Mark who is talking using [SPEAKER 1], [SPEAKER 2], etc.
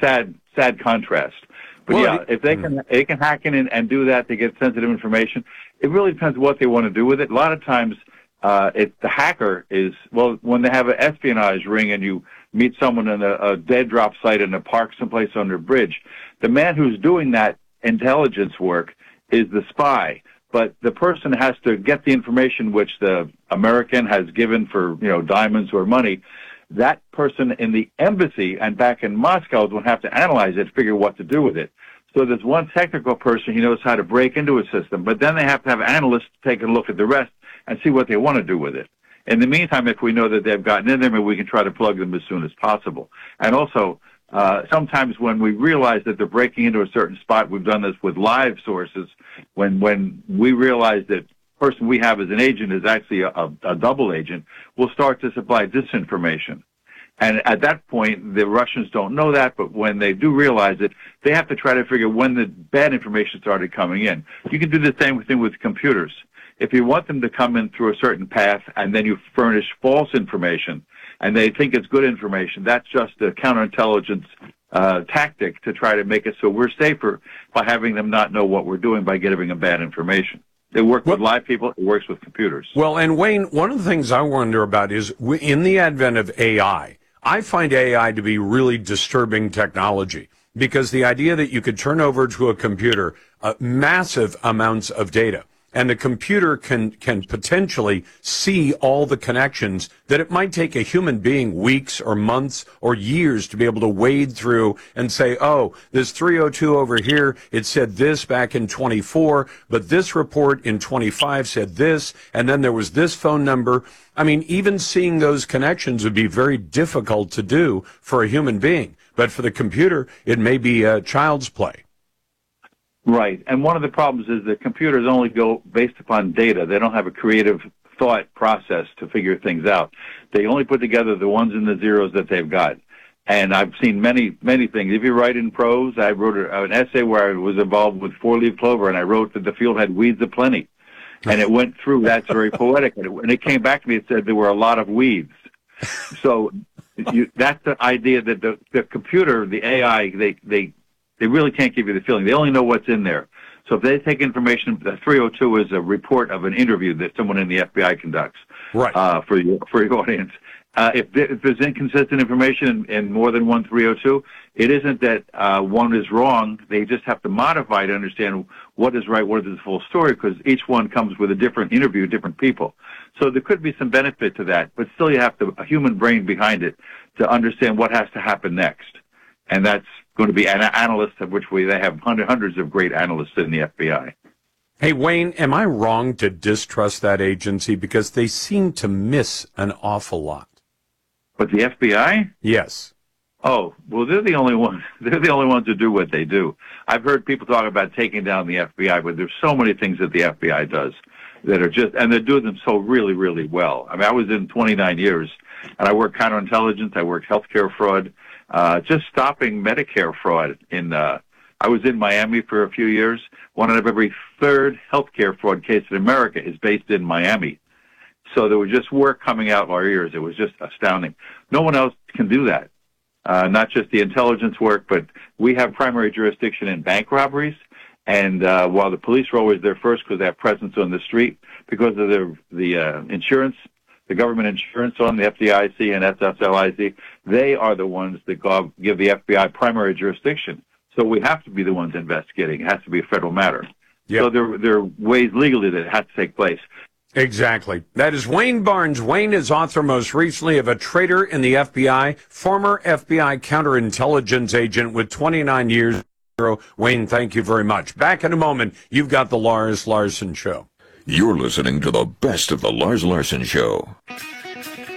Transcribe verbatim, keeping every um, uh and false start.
[SPEAKER 1] sad, sad contrast. But
[SPEAKER 2] well,
[SPEAKER 1] yeah,
[SPEAKER 2] it,
[SPEAKER 1] if they can, they can hack in and, and do that to get sensitive information. It really depends what they want to do with it. A lot of times, uh, it, the hacker is, well, when they have an espionage ring and you meet someone in a, a dead drop site in a park someplace under a bridge, the man who's doing that intelligence work is the spy. But the person has to get the information which the American has given for, you know, diamonds or money. That person in the embassy and back in Moscow will have to analyze it, figure what to do with it. So there's one technical person, he knows how to break into a system, but then they have to have analysts take a look at the rest and see what they want to do with it. In the meantime, if we know that they've gotten in there, maybe we can try to plug them as soon as possible. And also, uh, sometimes when we realize that they're breaking into a certain spot, we've done this with live sources, when, when we realize that the person we have as an agent is actually a, a, a double agent, we'll start to supply disinformation. And at that point, the Russians don't know that, but when they do realize it, they have to try to figure when the bad information started coming in. You can do the same thing with computers. If you want them to come in through a certain path and then you furnish false information and they think it's good information, that's just a counterintelligence uh, tactic to try to make it so we're safer by having them not know what we're doing by giving them bad information. It works with live people. It works with computers.
[SPEAKER 2] Well, and Wayne, one of the things I wonder about is in the advent of A I, I find A I to be really disturbing technology, because the idea that you could turn over to a computer uh, massive amounts of data, and the computer can can potentially see all the connections that it might take a human being weeks or months or years to be able to wade through and say, oh, this three oh two over here, it said this back in twenty-four, but this report in twenty-five said this, and then there was this phone number. I mean, even seeing those connections would be very difficult to do for a human being. But for the computer, it may be a child's play.
[SPEAKER 1] Right. And one of the problems is that computers only go based upon data. They don't have a creative thought process to figure things out. They only put together the ones and the zeros that they've got. And I've seen many, many things. If you write in prose, I wrote a, an essay where I was involved with four-leaf clover, and I wrote that the field had weeds aplenty. And it went through. That's very poetic. And it, and it came back to me and said there were a lot of weeds. So you, that's the idea that the, the computer, the A I, they, they, they really can't give you the feeling. They only know what's in there. So if they take information, the three oh two is a report of an interview that someone in the F B I conducts
[SPEAKER 2] right.
[SPEAKER 1] uh, for your for your audience. Uh, if, if there's inconsistent information in, in more than one three oh two, it isn't that uh, one is wrong. They just have to modify to understand what is right, what is the full story, because each one comes with a different interview, different people. So there could be some benefit to that, but still you have to, a human brain behind it to understand what has to happen next. And that's going to be an analyst, of which we they have hundreds of great analysts in the F B I.
[SPEAKER 2] Hey, Wayne, am I wrong to distrust that agency? Because they seem to miss an awful lot.
[SPEAKER 1] But the F B I?
[SPEAKER 2] Yes.
[SPEAKER 1] Oh, well, they're the only ones. They're the only ones who do what they do. I've heard people talk about taking down the F B I, but there's so many things that the F B I does that are just, and they're doing them so really, really well. I mean, I was in twenty-nine years, and I worked counterintelligence. I worked healthcare fraud, uh, just stopping Medicare fraud. In uh, I was in Miami for a few years. One out of every third healthcare fraud case in America is based in Miami. So there was just work coming out of our ears. It was just astounding. No one else can do that. Uh, not just the intelligence work, but we have primary jurisdiction in bank robberies. And uh, while the police are always there first because they have presence on the street, because of the, the uh, insurance, the government insurance on the F D I C and S S L I C, they are the ones that go, give the F B I primary jurisdiction. So we have to be the ones investigating. It has to be a federal matter. Yep. So there, there are ways legally that it has to take place.
[SPEAKER 2] Exactly. That is Wayne Barnes. Wayne is author most recently of A Traitor in the F B I, former F B I counterintelligence agent with twenty-nine years. Wayne, thank you very much. Back in a moment, you've got the Lars Larson Show.
[SPEAKER 3] You're listening to the best of the Lars Larson Show.